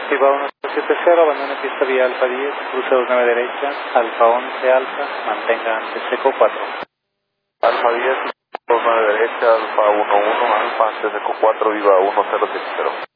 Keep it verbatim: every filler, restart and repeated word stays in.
Viva uno siete cero, abandone pista vía Alfa diez, cruce dos nueve derecha, Alfa once Alfa, mantenga antes Eco cuatro. Alfa diez, dos nueve derecha, Alfa uno uno, Alfa antes Eco cuatro, viva uno cero siete cero.